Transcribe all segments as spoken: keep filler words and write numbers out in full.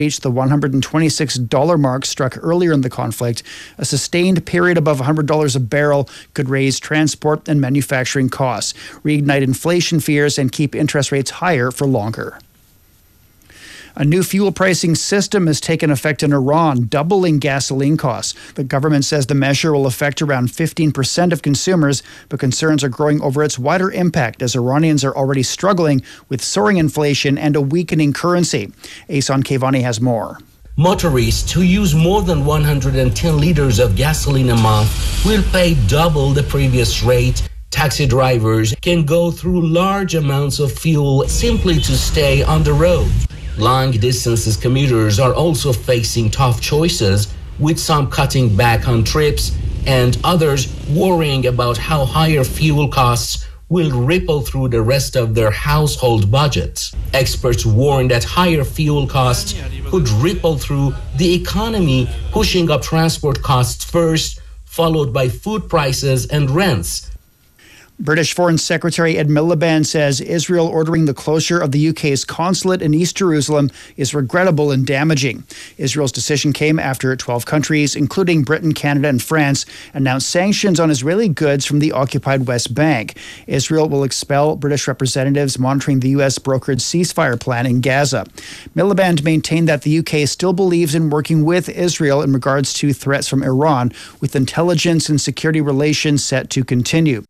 reached the one hundred twenty-six dollars mark struck earlier in the conflict. A sustained period above one hundred dollars a barrel could raise transport and manufacturing costs, reignite inflation fears, and keep interest rates higher for longer. A new fuel pricing system has taken effect in Iran, doubling gasoline costs. The government says the measure will affect around fifteen percent of consumers, but concerns are growing over its wider impact as Iranians are already struggling with soaring inflation and a weakening currency. Asan Kevani has more. Motorists who use more than one hundred ten liters of gasoline a month will pay double the previous rate. Taxi drivers can go through large amounts of fuel simply to stay on the road. Long distances commuters are also facing tough choices, with some cutting back on trips and others worrying about how higher fuel costs will ripple through the rest of their household budgets. Experts warn that higher fuel costs could ripple through the economy, pushing up transport costs first, followed by food prices and rents. British Foreign Secretary Ed Miliband says Israel ordering the closure of the U K's consulate in East Jerusalem is regrettable and damaging. Israel's decision came after twelve countries, including Britain, Canada, and France, announced sanctions on Israeli goods from the occupied West Bank. Israel will expel British representatives monitoring the U S brokered ceasefire plan in Gaza. Miliband maintained that the U K still believes in working with Israel in regards to threats from Iran, with intelligence and security relations set to continue.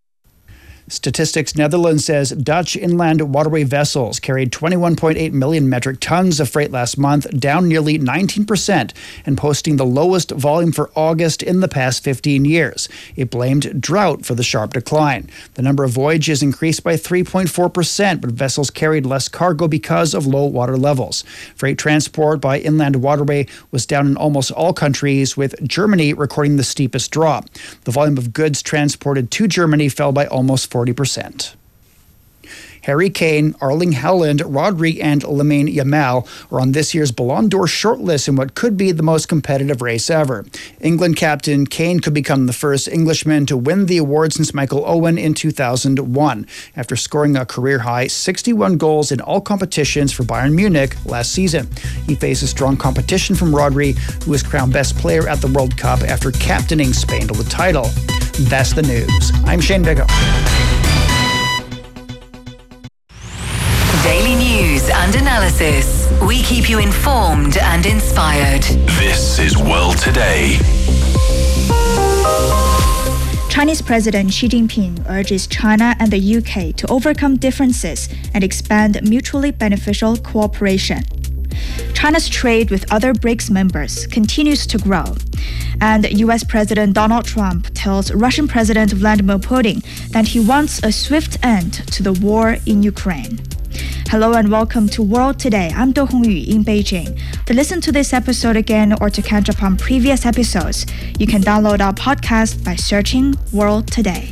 Statistics Netherlands says Dutch inland waterway vessels carried twenty-one point eight million metric tons of freight last month, down nearly nineteen percent, and posting the lowest volume for August in the past fifteen years. It blamed drought for the sharp decline. The number of voyages increased by three point four percent, but vessels carried less cargo because of low water levels. Freight transport by inland waterway was down in almost all countries, with Germany recording the steepest drop. The volume of goods transported to Germany fell by almost forty percent. Harry Kane, Erling Haaland, Rodri, and Lamine Yamal are on this year's Ballon d'Or shortlist in what could be the most competitive race ever. England captain Kane could become the first Englishman to win the award since Michael Owen in two thousand one, after scoring a career-high sixty-one goals in all competitions for Bayern Munich last season. He faces strong competition from Rodri, who was crowned best player at the World Cup after captaining Spain to the title. That's the news. I'm Shane Bigham. Daily news and analysis. We keep you informed and inspired. This is World Today. Chinese President Xi Jinping urges China and the U K to overcome differences and expand mutually beneficial cooperation. China's trade with other BRICS members continues to grow, and U S President Donald Trump tells Russian President Vladimir Putin that he wants a swift end to the war in Ukraine. Hello and welcome to World Today. I'm Do Hongyu in Beijing. To listen to this episode again or to catch up on previous episodes, you can download our podcast by searching World Today.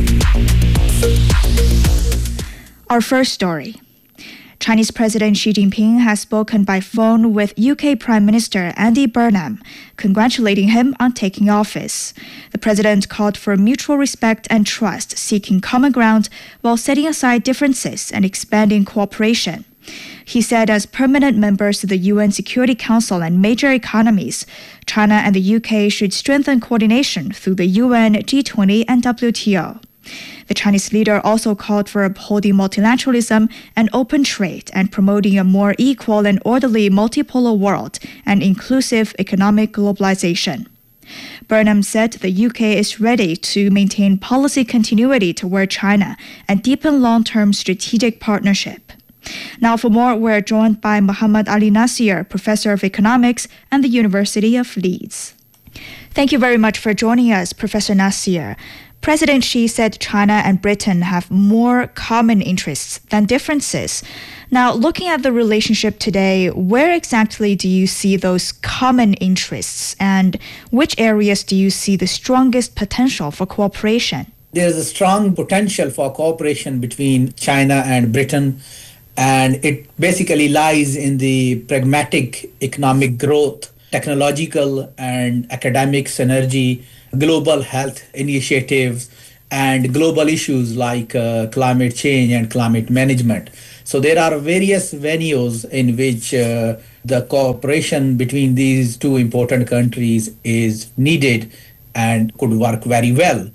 Our first story. Chinese President Xi Jinping has spoken by phone with U K Prime Minister Andy Burnham, congratulating him on taking office. The president called for mutual respect and trust, seeking common ground while setting aside differences and expanding cooperation. He said as permanent members of the U N Security Council and major economies, China and the U K should strengthen coordination through the U N, G twenty, and W T O. The Chinese leader also called for upholding multilateralism and open trade and promoting a more equal and orderly multipolar world and inclusive economic globalization. Burnham said the U K is ready to maintain policy continuity toward China and deepen long-term strategic partnership. Now for more, we're joined by Muhammad Ali Nasir, Professor of Economics at the University of Leeds. Thank you very much for joining us, Professor Nasir. President Xi said China and Britain have more common interests than differences. Now, looking at the relationship today, where exactly do you see those common interests, and which areas do you see the strongest potential for cooperation? There's a strong potential for cooperation between China and Britain, and it basically lies in the pragmatic economic growth, technological and academic synergy, global health initiatives, and global issues like uh, climate change and climate management. So there are various venues in which uh, the cooperation between these two important countries is needed and could work very well.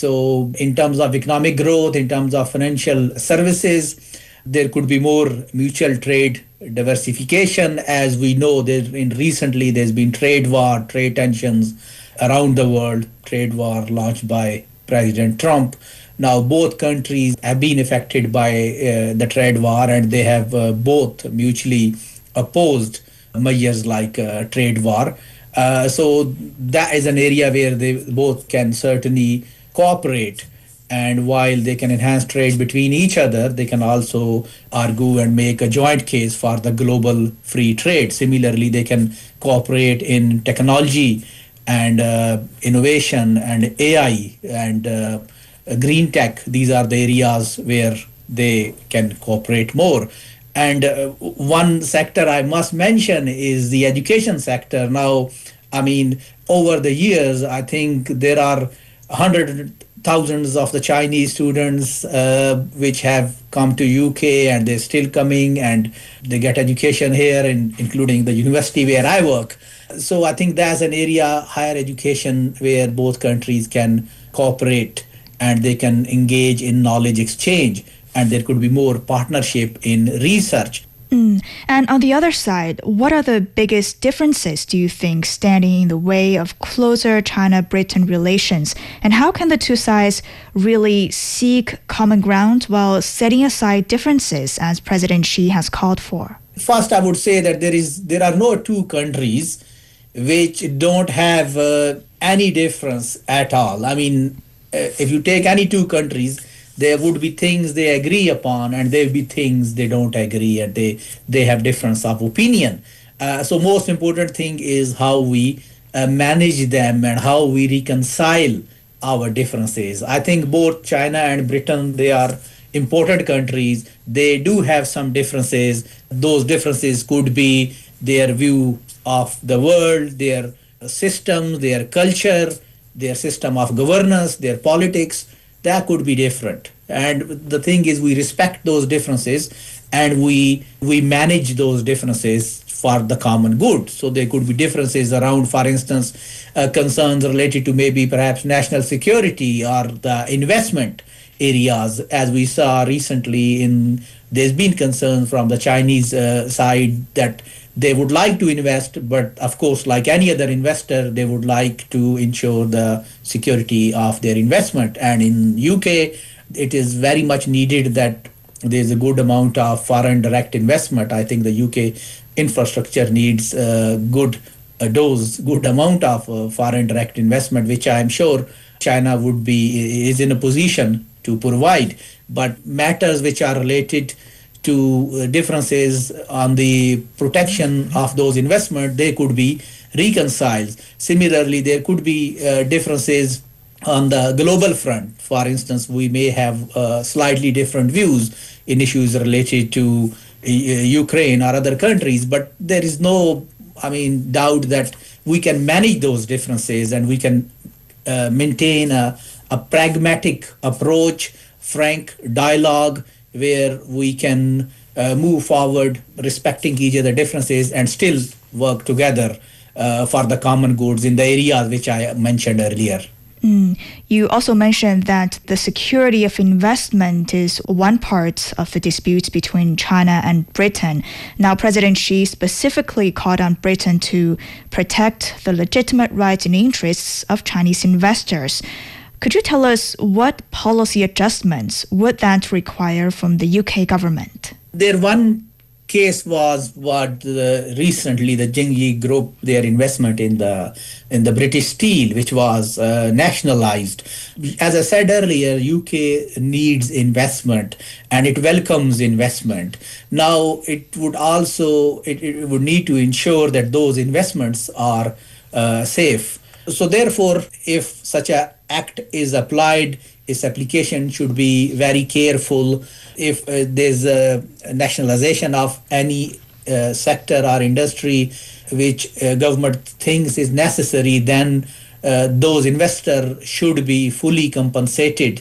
So in terms of economic growth, in terms of financial services, there could be more mutual trade diversification. As we know, there in recently there's been trade war, trade tensions around the world, trade war launched by President Trump. Now both countries have been affected by uh, the trade war, and they have uh, both mutually opposed measures like uh, trade war. Uh, so that is an area where they both can certainly cooperate. And while they can enhance trade between each other, they can also argue and make a joint case for the global free trade. Similarly, they can cooperate in technology and uh, innovation and A I and uh, green tech. These are the areas where they can cooperate more. And uh, one sector I must mention is the education sector. Now, I mean, over the years, I think there are hundred thousands of the Chinese students uh, which have come to U K, and they're still coming, and they get education here, in, including the university where I work. So I think that's an area, higher education, where both countries can cooperate and they can engage in knowledge exchange, and there could be more partnership in research. Mm. And on the other side, what are the biggest differences, do you think, standing in the way of closer China-Britain relations? And how can the two sides really seek common ground while setting aside differences, as President Xi has called for? First, I would say that there is there are no two countries which don't have uh, any difference at all. I mean, uh, if you take any two countries, there would be things they agree upon, and there will be things they don't agree, and they, they have difference of opinion. Uh, so most important thing is how we uh, manage them and how we reconcile our differences. I think both China and Britain, they are important countries. They do have some differences. Those differences could be their view of the world, their systems, their culture, their system of governance, their politics. That could be different. And the thing is, we respect those differences, and we we manage those differences for the common good. So there could be differences around, for instance, uh, concerns related to maybe perhaps national security or the investment areas. As we saw recently, in there's been concern from the Chinese uh, side that they would like to invest, but of course, like any other investor, they would like to ensure the security of their investment. And in U K, it is very much needed that there's a good amount of foreign direct investment. I think the U K infrastructure needs a good a dose, good amount of uh, foreign direct investment, which I am sure China would be is in a position to provide. But matters which are related to uh, differences on the protection of those investment, they could be reconciled. Similarly, there could be uh, differences on the global front. For instance, we may have uh, slightly different views in issues related to uh, Ukraine or other countries, but there is no, I mean, doubt that we can manage those differences, and we can uh, maintain a, a pragmatic approach, frank dialogue, where we can uh, move forward respecting each other's differences and still work together uh, for the common goods in the areas which I mentioned earlier. Mm. You also mentioned that the security of investment is one part of the dispute between China and Britain. Now, President Xi specifically called on Britain to protect the legitimate rights and interests of Chinese investors. Could you tell us what policy adjustments would that require from the U K government? There one case was what uh, recently the Jingyi Group, their investment in the in the British Steel, which was uh, nationalized. As I said earlier, U K needs investment and it welcomes investment. Now it would also it, it would need to ensure that those investments are uh, safe. So therefore, if such a act is applied, its application should be very careful. If uh, there's a nationalization of any uh, sector or industry which uh, government thinks is necessary, then uh, those investors should be fully compensated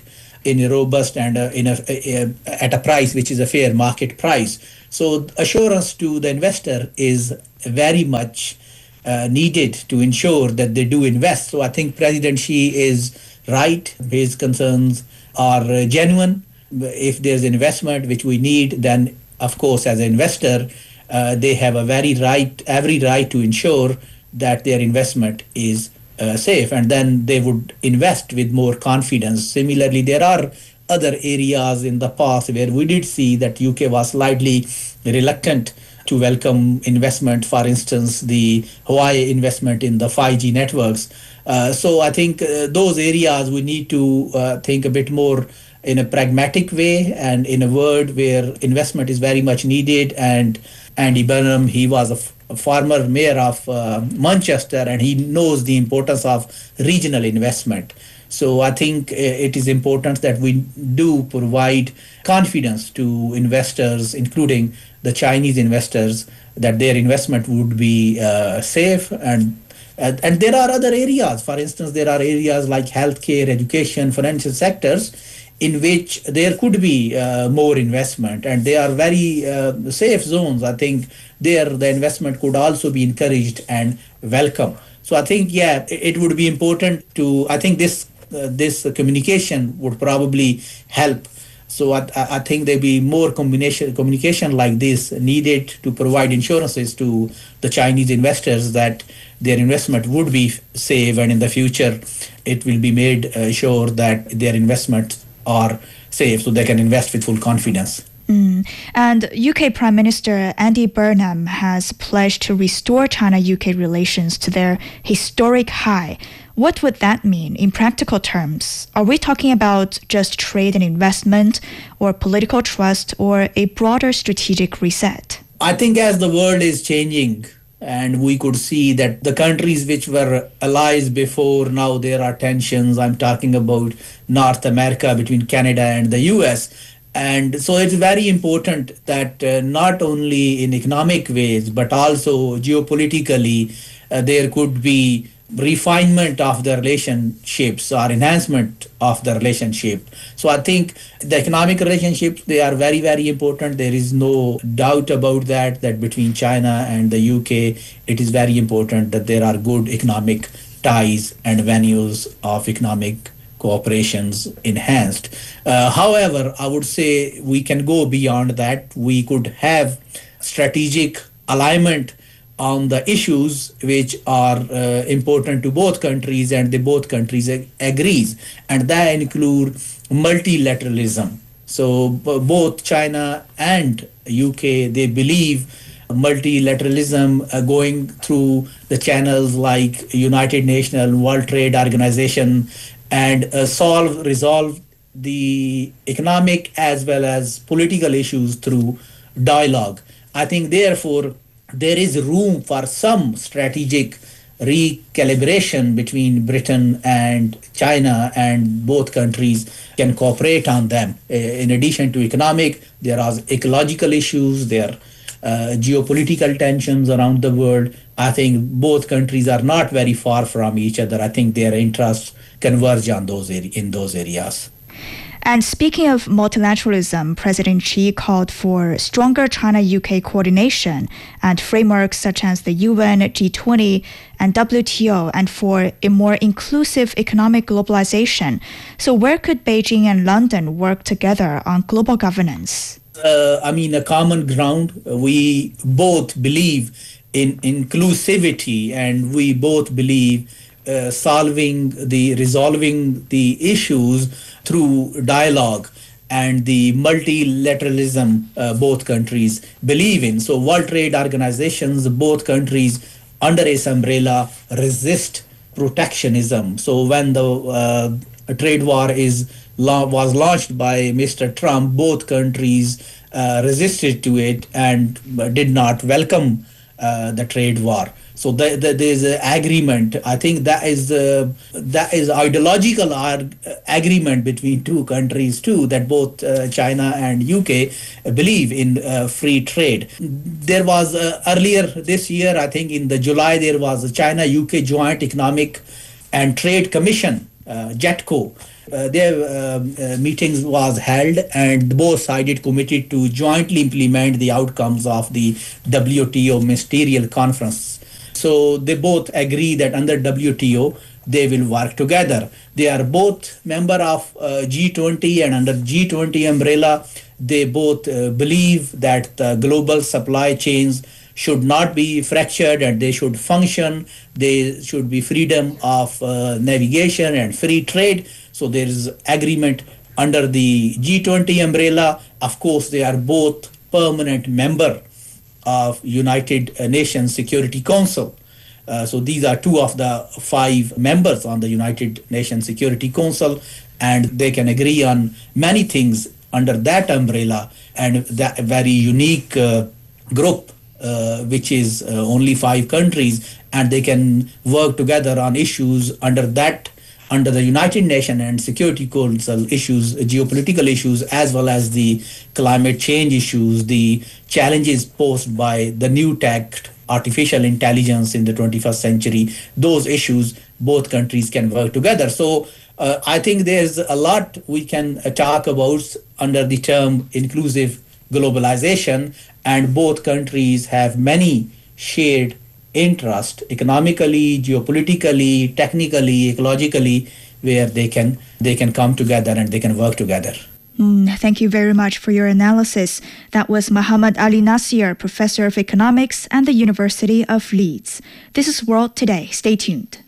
in a robust and uh, in a, a, a, at a price which is a fair market price. So assurance to the investor is very much uh, needed to ensure that they do invest. So I think President Xi is right. His concerns are uh, genuine. If there's investment which we need, then of course as an investor, uh, they have a very right, every right to ensure that their investment is uh, safe, and then they would invest with more confidence. Similarly, there are other areas in the past where we did see that U K was slightly reluctant to welcome investment. For instance, the Huawei investment in the five G networks. Uh, so I think uh, those areas we need to uh, think a bit more in a pragmatic way and in a world where investment is very much needed. And Andy Burnham, he was a, f- a former mayor of uh, Manchester, and he knows the importance of regional investment. So I think uh, it is important that we do provide confidence to investors, including the Chinese investors, that their investment would be uh, safe. And, and and there are other areas. For instance, there are areas like healthcare, education, financial sectors, in which there could be uh, more investment, and they are very uh, safe zones. I think there the investment could also be encouraged and welcome. So I think, yeah, it, it would be important to, I think this uh, this communication would probably help. So I, I think there'll be more combination communication like this needed to provide insurances to the Chinese investors that their investment would be safe, and in the future it will be made uh, sure that their investments are safe, so they can invest with full confidence. Mm. And U K Prime Minister Andy Burnham has pledged to restore China-U K relations to their historic high. What would that mean in practical terms? Are we talking about just trade and investment, or political trust, or a broader strategic reset? I think as the world is changing, and we could see that the countries which were allies before, now there are tensions. I'm talking about North America between Canada and the U S. And so it's very important that uh, not only in economic ways, but also geopolitically, uh, there could be refinement of the relationships or enhancement of the relationship. So I think the economic relationships, they are very, very important. There is no doubt about that, that between China and the U K, it is very important that there are good economic ties and venues of economic cooperations enhanced. Uh, however, I would say we can go beyond that. We could have strategic alignment on the issues which are uh, important to both countries, and the both countries ag- agrees, and that include multilateralism. So b- both China and U K, they believe multilateralism uh, going through the channels like United Nations, World Trade Organization, and uh, solve, resolve the economic as well as political issues through dialogue. I think therefore there is room for some strategic recalibration between Britain and China, and both countries can cooperate on them. Uh, in addition to economic, there are ecological issues, there are uh, geopolitical tensions around the world. I think both countries are not very far from each other. I think their interests converge on those area, in those areas. And speaking of multilateralism, President Xi called for stronger China-U K coordination and frameworks such as the U N, G twenty, and W T O, and for a more inclusive economic globalization. So where could Beijing and London work together on global governance? Uh, I mean, a common ground. We both believe in inclusivity, and we both believe Uh, solving the resolving the issues through dialogue and the multilateralism uh, both countries believe in. So World Trade Organizations, both countries under its umbrella resist protectionism. So when the uh, trade war is was launched by Mister Trump, both countries uh, resisted to it and did not welcome uh, the trade war. So the, the, there's an agreement. I think that is uh, that is ideological arg- agreement between two countries too, that both uh, China and U K believe in uh, free trade. There was uh, earlier this year, I think in the July, there was a China-U K Joint Economic and Trade Commission, uh, JETCO, Uh, their uh, uh, meetings was held, and both sides committed to jointly implement the outcomes of the W T O ministerial conference. So they both agree that under W T O they will work together. They are both member of uh, G twenty, and under G twenty umbrella they both uh, believe that the global supply chains should not be fractured and they should function. There should be freedom of uh, navigation and free trade. So there is agreement under the G twenty umbrella. Of course, they are both permanent member of United Nations Security Council. Uh, so these are two of the five members on the United Nations Security Council, and they can agree on many things under that umbrella, and that very unique uh, group, uh, which is uh, only five countries, and they can work together on issues under that, under the United Nations and Security Council issues, geopolitical issues, as well as the climate change issues, the challenges posed by the new tech, artificial intelligence in the twenty-first century. Those issues, both countries can work together. So uh, I think there's a lot we can uh, talk about under the term inclusive globalization, and both countries have many shared interest economically, geopolitically, technically, ecologically, where they can they can come together and they can work together. Mm, thank you very much for your analysis. That was Muhammad Ali Nasir, Professor of Economics at the University of Leeds. This is World Today. Stay tuned.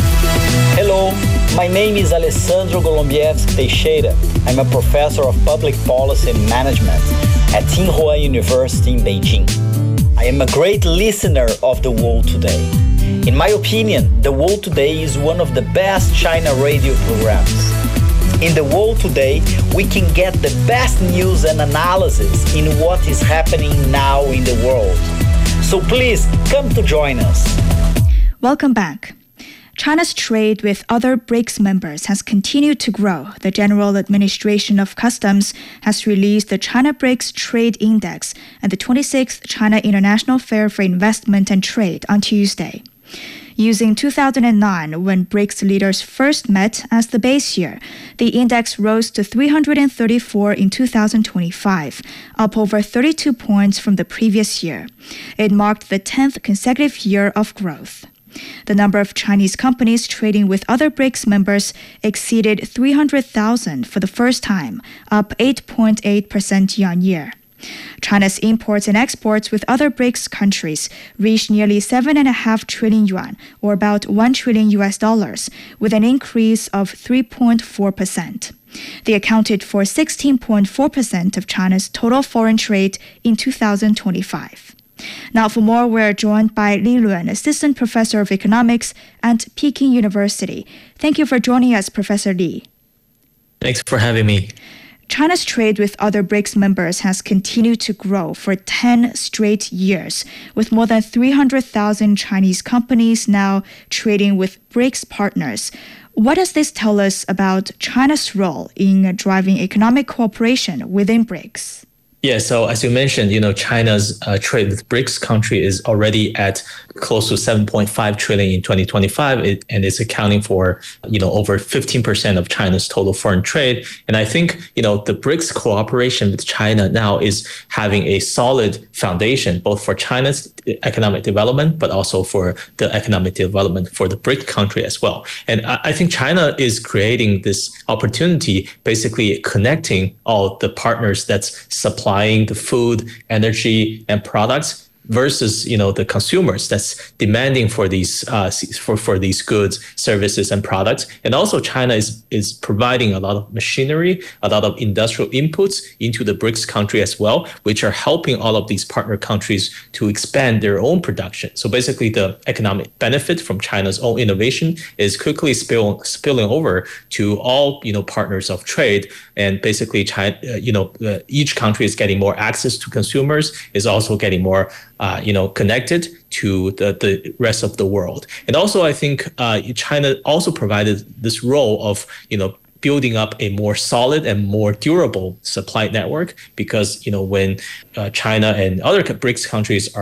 Hello, my name is Alessandro Golombiev Teixeira. I'm a professor of public policy and management at Tsinghua University in Beijing. I am a great listener of The World Today. In my opinion, The World Today is one of the best China radio programs. In The World Today, we can get the best news and analysis in what is happening now in the world. So please come to join us. Welcome back. China's trade with other BRICS members has continued to grow. The General Administration of Customs has released the China BRICS Trade Index at the twenty-sixth China International Fair for Investment and Trade on Tuesday. Using two thousand nine, when BRICS leaders first met as the base year, the index rose to three hundred thirty-four in two thousand twenty-five, up over thirty-two points from the previous year. It marked the tenth consecutive year of growth. The number of Chinese companies trading with other BRICS members exceeded three hundred thousand for the first time, up eight point eight percent year-on-year. China's imports and exports with other BRICS countries reached nearly seven point five trillion yuan, or about one trillion U S dollars, with an increase of three point four percent. They accounted for sixteen point four percent of China's total foreign trade in two thousand twenty-five. Now for more, we're joined by Li Luan, Assistant Professor of Economics at Peking University. Thank you for joining us, Professor Li. Thanks for having me. China's trade with other BRICS members has continued to grow for ten straight years, with more than three hundred thousand Chinese companies now trading with BRICS partners. What does this tell us about China's role in driving economic cooperation within BRICS? Yeah, so as you mentioned, you know, China's uh, trade with BRICS country is already at close to seven point five trillion in twenty twenty-five, it, and it's accounting for, you know, over fifteen percent of China's total foreign trade. And I think, you know, the BRICS cooperation with China now is having a solid foundation, both for China's economic development, but also for the economic development for the BRICS country as well. And I, I think China is creating this opportunity, basically connecting all the partners that's supplying the food, energy, and products versus, you know, the consumers that's demanding for these uh, for for these goods, services, and products. And also, China is is providing a lot of machinery, a lot of industrial inputs into the BRICS country as well, which are helping all of these partner countries to expand their own production. So basically, the economic benefit from China's own innovation is quickly spill, spilling over to all, you know, partners of trade. And basically, China, uh, you know, uh, each country is getting more access to consumers, is also getting more Uh, you know, connected to the, the rest of the world. And also, I think uh, China also provided this role of, you know, building up a more solid and more durable supply network, because, you know, when uh, China and other BRICS countries are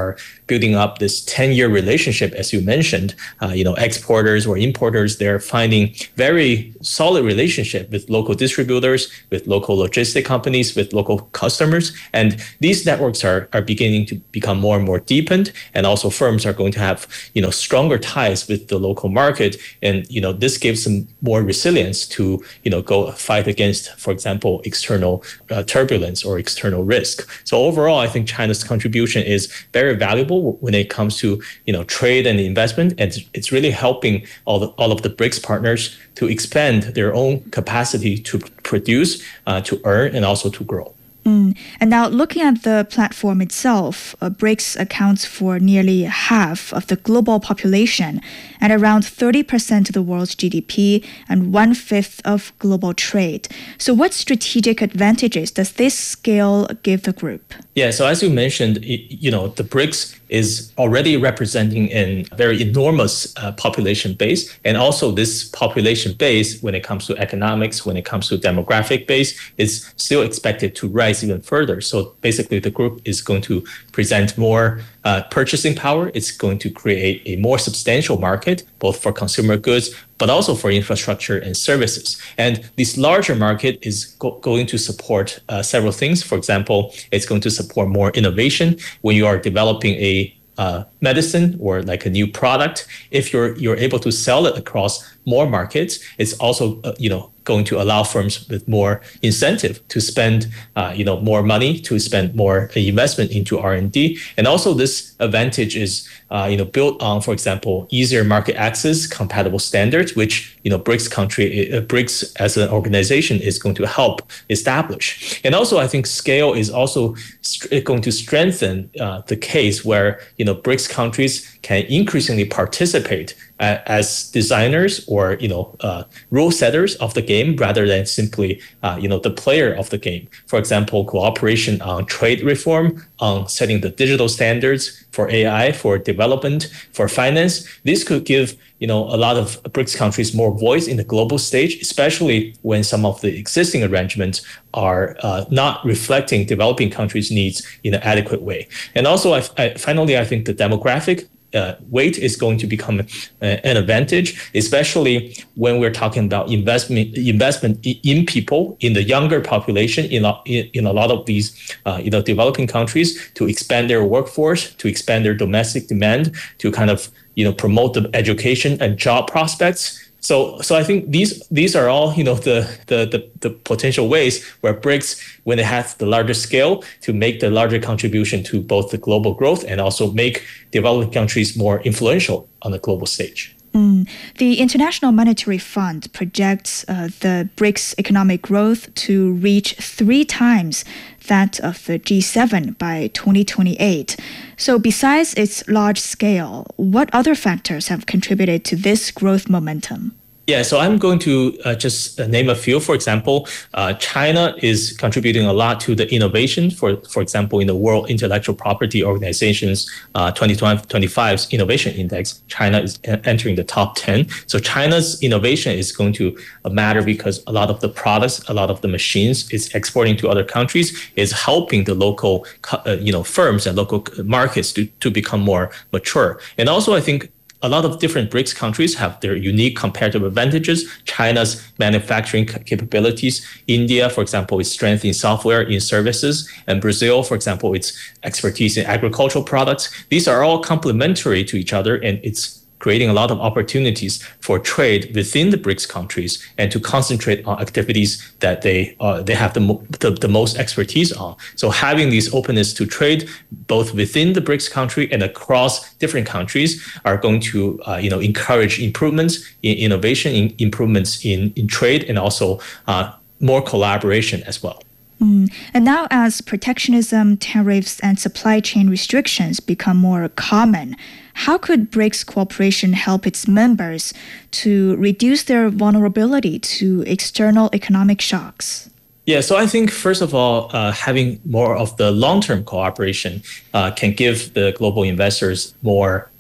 building up this ten-year relationship, as you mentioned. Uh, you know, exporters or importers, they're finding very solid relationship with local distributors, with local logistic companies, with local customers. And these networks are, are beginning to become more and more deepened. And also firms are going to have, you know, stronger ties with the local market. And, you know, this gives them more resilience to, you know, go fight against, for example, external uh, turbulence or external risk. So overall, I think China's contribution is very valuable when it comes to, you know, trade and investment. And it's really helping all the, all of the BRICS partners to expand their own capacity to produce, uh, to earn, and also to grow. Mm. And now looking at the platform itself, uh, BRICS accounts for nearly half of the global population and around thirty percent of the world's G D P and one-fifth of global trade. So what strategic advantages does this scale give the group? Yeah, so as you mentioned, it, you know, the BRICS is already representing a very enormous uh, population base. And also this population base, when it comes to economics, when it comes to demographic base, is still expected to rise even further. So basically the group is going to present more uh, purchasing power. It's going to create a more substantial market, both for consumer goods, but also for infrastructure and services. And this larger market is go- going to support uh, several things. For example, it's going to support more innovation. When you are developing a uh, medicine or like a new product, if you're you're able to sell it across more markets, it's also uh, you know going to allow firms with more incentive to spend uh, you know more money, to spend more investment into R and D. And also this advantage is uh, you know built on, for example, easier market access, compatible standards, which you know BRICS country uh, BRICS as an organization is going to help establish. And also I think scale is also st- going to strengthen uh, the case where you know BRICS countries can increasingly participate uh, as designers or you know uh, rule setters of the game rather than simply uh, you know the player of the game. For example, cooperation on trade reform, on setting the digital standards for A I, for development, for finance. This could give you know a lot of BRICS countries more voice in the global stage, especially when some of the existing arrangements are uh, not reflecting developing countries' needs in an adequate way. And also, I, I, finally, I think the demographic Uh, weight is going to become uh, an advantage, especially when we're talking about investment investment in people, in the younger population, in a, in a lot of these uh, you know developing countries, to expand their workforce, to expand their domestic demand, to kind of you know promote the education and job prospects. So, so I think these these are all you know the, the the the potential ways where BRICS, when it has the larger scale, to make the larger contribution to both the global growth and also make developing countries more influential on the global stage. Mm. The International Monetary Fund projects uh, the BRICS economic growth to reach three times that of the G seven by twenty twenty-eight. So besides its large scale, what other factors have contributed to this growth momentum? Yeah, so I'm going to uh, just name a few. For example, uh, China is contributing a lot to the innovation. For for example, in the World Intellectual Property Organization's uh, twenty twenty-five's Innovation Index, China is entering the top ten. So China's innovation is going to matter because a lot of the products, a lot of the machines it's exporting to other countries is helping the local uh, you know firms and local markets to, to become more mature. And also, I think a lot of different BRICS countries have their unique comparative advantages. China's manufacturing capabilities, India, for example, its strength in software, in services, and Brazil, for example, its expertise in agricultural products. These are all complementary to each other, and it's creating a lot of opportunities for trade within the BRICS countries and to concentrate on activities that they uh, they have the, mo- the the most expertise on. So having these openness to trade both within the BRICS country and across different countries are going to uh, you know encourage improvements in innovation, in improvements in, in trade, and also uh, more collaboration as well. Mm. And now as protectionism, tariffs, and supply chain restrictions become more common, how could BRICS cooperation help its members to reduce their vulnerability to external economic shocks? Yeah, so I think, first of all, uh, having more of the long-term cooperation uh, can give the global investors more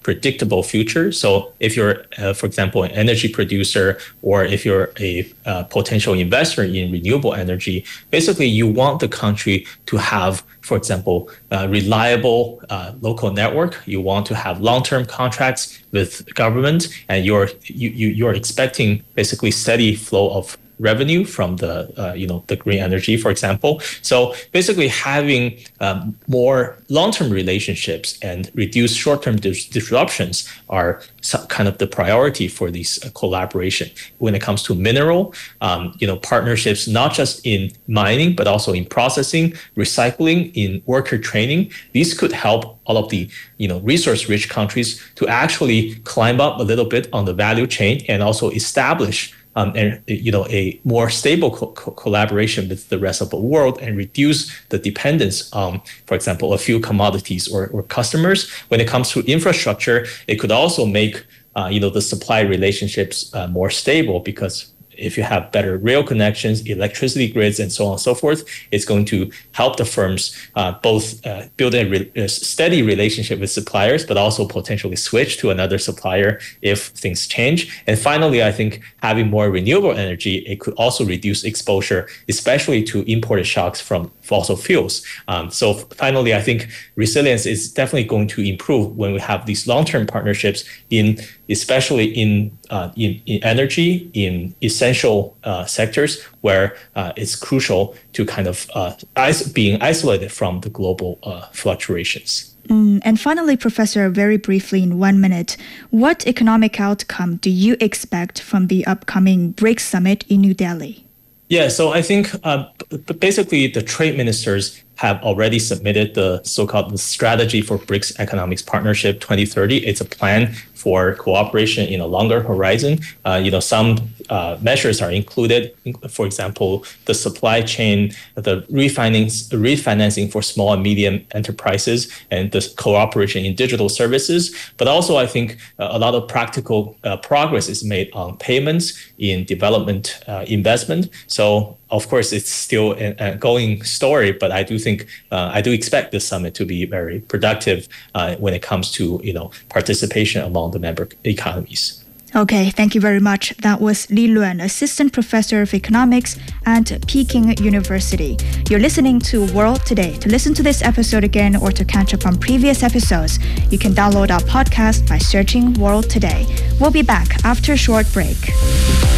predictable future. So if you're, uh, for example, an energy producer, or if you're a uh, potential investor in renewable energy, basically you want the country to have, for example, uh, reliable uh, local network. You want to have long-term contracts with government, and you're you, you you're expecting basically steady flow of revenue from the uh, you know the green energy, for example. So basically having um, more long-term relationships and reduce short-term dis- disruptions are some, kind of the priority for these uh, collaboration. When it comes to mineral, um, you know partnerships not just in mining but also in processing, recycling, in worker training. These could help all of the you know resource-rich countries to actually climb up a little bit on the value chain and also establish Um, and you know a more stable co- co- collaboration with the rest of the world, and reduce the dependence on, for example, a few commodities or, or customers. When it comes to infrastructure, it could also make uh, you know the supply relationships uh, more stable, because if you have better rail connections, electricity grids, and so on and so forth, it's going to help the firms uh, both uh, build a, re- a steady relationship with suppliers, but also potentially switch to another supplier if things change. And finally, I think having more renewable energy, it could also reduce exposure, especially to imported shocks from fossil fuels. Um, so finally, I think resilience is definitely going to improve when we have these long-term partnerships in, especially in uh, in, in energy, in essential uh, sectors where uh, it's crucial to kind of uh, is- being isolated from the global uh, fluctuations. Mm, and finally, Professor, very briefly in one minute, what economic outcome do you expect from the upcoming BRICS summit in New Delhi? Yeah, so I think uh, b- basically the trade ministers have already submitted the so-called strategy for BRICS Economics Partnership twenty thirty. It's a plan for cooperation in a longer horizon. Uh, you know, some uh, measures are included. For example, the supply chain, the refinance, refinancing for small and medium enterprises, and the cooperation in digital services. But also, I think uh, a lot of practical uh, progress is made on payments, in development uh, investment. So, of course, it's still an ongoing story, but I do think uh, I do expect this summit to be very productive uh, when it comes to you know participation among the member economies. Okay, thank you very much. That was Li Luan, Assistant Professor of Economics at Peking University. You're listening to World Today. To listen to this episode again or to catch up on previous episodes, you can download our podcast by searching World Today. We'll be back after a short break.